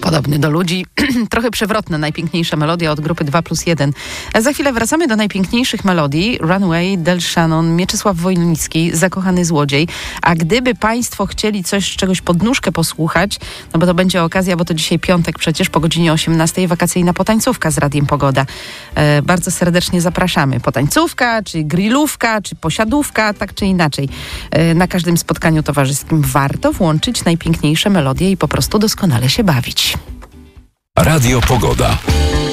Podobny do ludzi, trochę przewrotne, najpiękniejsza melodia od grupy 2+1. Za chwilę wracamy do najpiękniejszych melodii. Runway, Del Shannon, Mieczysław Wojnicki, Zakochany złodziej. A gdyby państwo chcieli czegoś pod nóżkę posłuchać, no bo to będzie okazja, bo to dzisiaj piątek przecież po godzinie 18:00 wakacyjna potańcówka z Radiem Pogoda. Bardzo serdecznie zapraszamy. Potańcówka, czy grillówka, czy posiadówka, tak czy inaczej. Na każdym spotkaniu towarzyskim warto włączyć najpiękniejsze melodie i po prostu doskonale się bawić. Radio Pogoda.